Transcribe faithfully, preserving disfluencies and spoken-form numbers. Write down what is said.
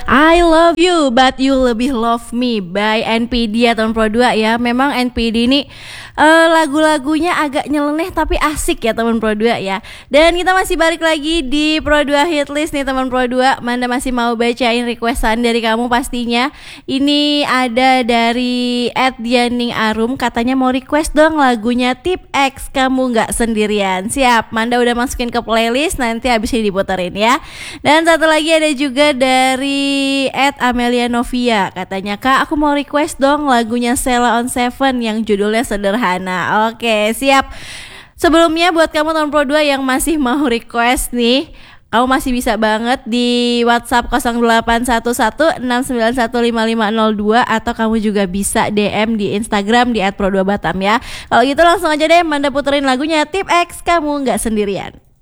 I love you but you lebih love me by N P D ya teman Pro dua ya. Memang N P D ini uh, lagu-lagunya agak nyeleneh tapi asik ya teman Pro dua ya. Dan kita masih balik lagi di Pro dua Hitlist nih teman Pro dua. Manda masih mau bacain requestan dari kamu pastinya. Ini ada dari at Dianing Arum, katanya mau request dong lagunya Tip X Kamu Nggak Sendirian. Siap, Manda udah masukin ke playlist, nanti habis ini diputerin ya. Dan satu lagi ada juga dari at Amelia Novia, katanya Kak aku mau request dong lagunya Sheila on Seven yang judulnya Sederhana. Oke siap. Sebelumnya buat kamu teman Pro dua yang masih mau request nih, kamu masih bisa banget di WhatsApp nol delapan satu satu enam sembilan satu lima lima nol dua, atau kamu juga bisa D M di Instagram di at pro dua batam ya. Kalau gitu langsung aja deh Manda puterin lagunya Tip X Kamu Nggak Sendirian.